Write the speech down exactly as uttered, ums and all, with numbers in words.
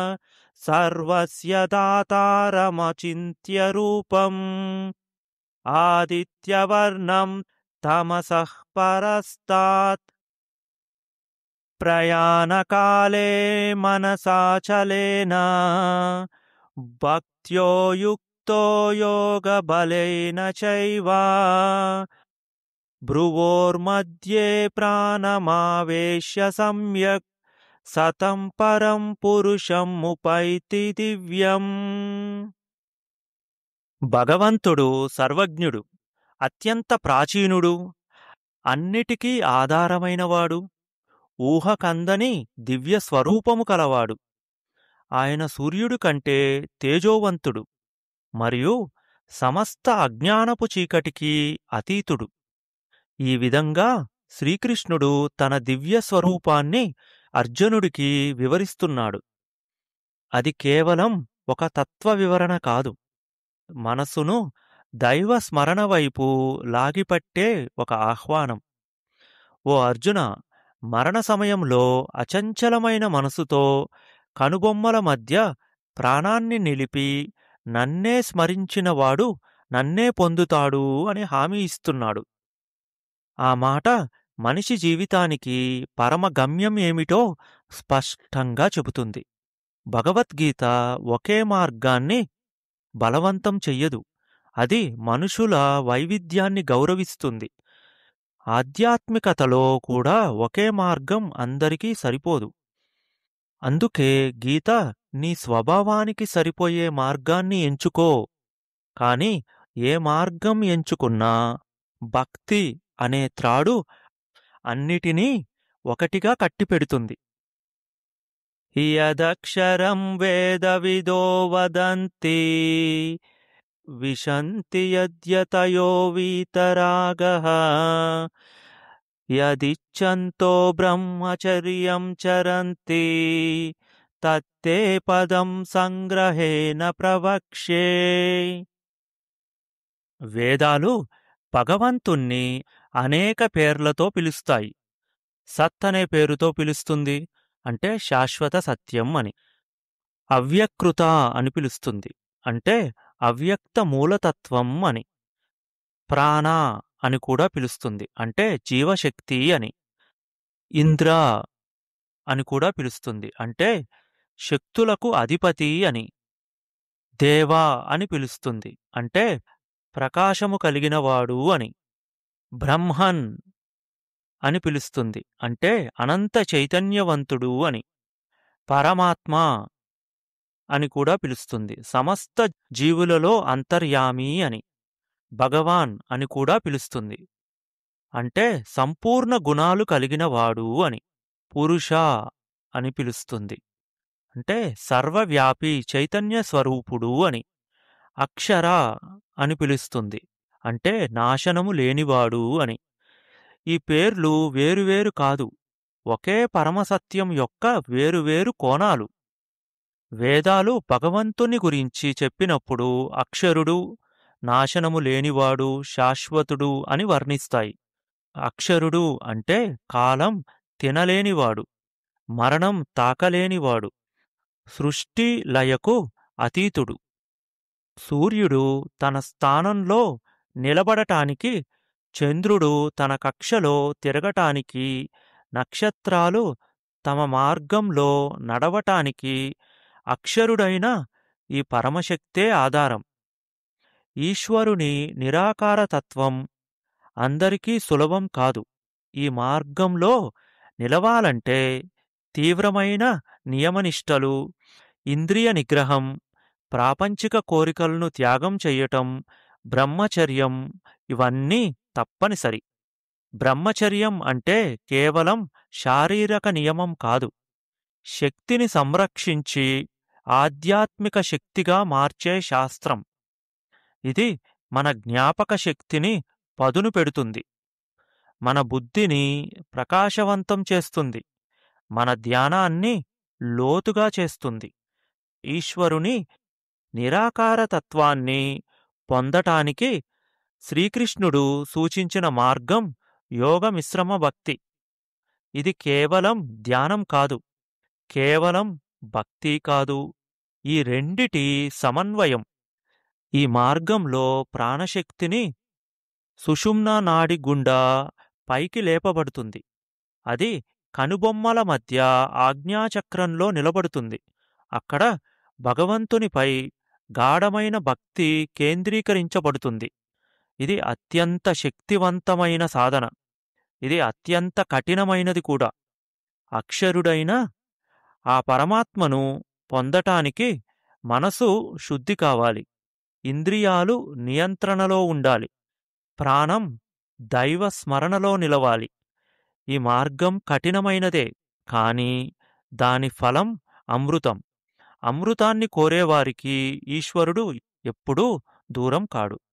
సర్వస్య దాతారమచింత్య రూపం ఆదిత్యవర్ణం తమసః పరస్తాత్ ప్రయాణకాలే మనసాచలేన భక్త్యో యుక్తో యోగబలేన చైవ భ్రువోర్మధ్యే ప్రాణమావేశ్య సమ్యక్ సతం పరం పురుషం ముపైతి దివ్యం. భగవంతుడు సర్వజ్ఞుడు, అత్యంత ప్రాచీనుడు, అన్నిటికీ ఆధారమైనవాడు, ఊహకందని దివ్య స్వరూపము కలవాడు. ఆయన సూర్యుడు కంటే తేజోవంతుడు మరియు సమస్త అజ్ఞానపు చీకటికి అతీతుడు. ఈ విధంగా శ్రీకృష్ణుడు తన దివ్య స్వరూపాన్ని అర్జునుడికి వివరిస్తున్నాడు. అది కేవలం ఒక తత్వ వివరణ కాదు, మనసును దైవ స్మరణ వైపు లాగిపట్టే ఒక ఆహ్వానం. ఓ అర్జున, మరణ సమయంలో అచంచలమైన మనసుతో కనుబొమ్మల మధ్య ప్రాణాన్ని నిలిపి నన్నే స్మరించినవాడు నన్నే పొందుతాడు అని హామీ ఇస్తున్నాడు. ఆ మాట మనిషి జీవితానికి పరమ గమ్యం ఏమిటో స్పష్టంగా చెబుతుంది. భగవద్గీత ఒకే మార్గాన్ని బలవంతం చెయ్యదు, అది మనుషుల వైవిధ్యాన్ని గౌరవిస్తుంది. ఆధ్యాత్మికతలో కూడా ఒకే మార్గం అందరికీ సరిపోదు. అందుకే గీత నీ స్వభావానికి సరిపోయే మార్గాన్ని ఎంచుకో, కాని ఏ మార్గం ఎంచుకున్నా భక్తి అనే త్రాడు అన్నిటినీ ఒకటిగా కట్టిపెడుతుంది. యదక్షరం వేదవిదో వదంతి విశంతి యద్యతయో వీతరాగః యదిచ్ఛంతో బ్రహ్మచర్యం చరంతి తత్తే పదం సంగ్రహేణ ప్రవక్ష్యే. వేదాలు భగవంతుణ్ణి అనేక పేర్లతో పిలుస్తాయి. సత్ అనే పేరుతో పిలుస్తుంది, అంటే శాశ్వత సత్యం అని. అవ్యకృత అని పిలుస్తుంది, అంటే అవ్యక్త మూలతత్వం అని. ప్రాణ అని కూడా పిలుస్తుంది, అంటే జీవశక్తి అని. ఇంద్ర అని కూడా పిలుస్తుంది, అంటే శక్తులకు అధిపతి అని. దేవా అని పిలుస్తుంది, అంటే ప్రకాశము కలిగినవాడు అని. బ్రహ్మన్ అని పిలుస్తుంది, అంటే అనంత చైతన్యవంతుడు అని. పరమాత్మ అని కూడా పిలుస్తుంది, సమస్త జీవులలో అంతర్యామి అని. భగవాన్ అని కూడా పిలుస్తుంది, అంటే సంపూర్ణ గుణాలు కలిగినవాడు అని. పురుష అని పిలుస్తుంది, అంటే సర్వవ్యాపి చైతన్య స్వరూపుడు అని. అక్షర అని పిలుస్తుంది, అంటే నాశనము లేనివాడు అని. ఈ పేర్లు వేరువేరు కాదు, ఒకే పరమసత్యం యొక్క వేరువేరు కోణాలు. వేదాలు భగవంతుని గురించి చెప్పినప్పుడు అక్షరుడు, నాశనము లేనివాడు, శాశ్వతుడు అని వర్ణిస్తాయి. అక్షరుడు అంటే కాలం తినలేనివాడు, మరణం తాకలేనివాడు, సృష్టి లయకు అతీతుడు. సూర్యుడు తన స్థానంలో నిలబడటానికి, చంద్రుడు తన కక్షలో తిరగటానికి, నక్షత్రాలు తమ మార్గంలో నడవటానికి అక్షరుడైన ఈ పరమశక్తే ఆధారం. ఈశ్వరుని నిరాకారతత్వం అందరికీ సులభం కాదు. ఈ మార్గంలో నిలవాలంటే తీవ్రమైన నియమనిష్టలు, ఇంద్రియ నిగ్రహం, ప్రాపంచిక కోరికలను త్యాగం చెయ్యటం, బ్రహ్మచర్యం ఇవన్నీ తప్పనిసరి. బ్రహ్మచర్యం అంటే కేవలం శారీరక నియమం కాదు, శక్తిని సంరక్షించి ఆధ్యాత్మిక శక్తిగా మార్చే శాస్త్రం. ఇది మన జ్ఞాపక శక్తిని పదును పెడుతుంది, మన బుద్ధిని ప్రకాశవంతం చేస్తుంది, మన ధ్యానాన్ని లోతుగా చేస్తుంది. ఈశ్వరుని నిరాకారతత్వాన్ని పొందటానికి శ్రీకృష్ణుడు సూచించిన మార్గం యోగమిశ్రమ భక్తి. ఇది కేవలం ధ్యానం కాదు, కేవలం భక్తి కాదు. ఈ రెండిటి సమన్వయం ఈ మార్గంలో ప్రాణశక్తిని సుషుమ్నా నాడి గుండా పైకి లేపబడుతుంది. అది కనుబొమ్మల మధ్య ఆజ్ఞాచక్రంలో నిలబడుతుంది. అక్కడ భగవంతునిపై గాఢమైన భక్తి కేంద్రీకరించబడుతుంది. ఇది అత్యంత శక్తివంతమైన సాధన. ఇది అత్యంత కఠినమైనది కూడా. అక్షరుడైన ఆ పరమాత్మను పొందటానికి మనసు శుద్ధి కావాలి. ఇంద్రియాలు నియంత్రణలో ఉండాలి. ప్రాణం దైవ స్మరణలో నిలవాలి. ఈ మార్గం కఠినమైనదే, కానీ దాని ఫలం అమృతం. అమృతాన్ని కోరేవారికి ఈశ్వరుడు ఎప్పుడూ దూరం కాడు.